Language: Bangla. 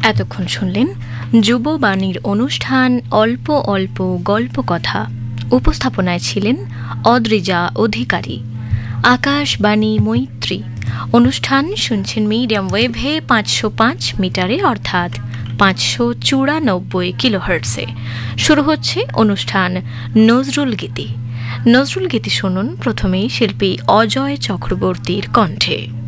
এতক্ষণ শুনলেন যুববাণীর অনুষ্ঠান অল্প অল্প গল্প কথা। উপস্থাপনায় ছিলেন অদ্রিজা অধিকারী। আকাশবাণী মৈত্রী অনুষ্ঠান শুনছেন মিডিয়াম ওয়েভে 505 মিটারে অর্থাৎ 594 কিলোহার্টজে। শুরু হচ্ছে অনুষ্ঠান নজরুল গীতি। নজরুল গীতি শুনুন প্রথমেই শিল্পী অজয় চক্রবর্তীর কণ্ঠে।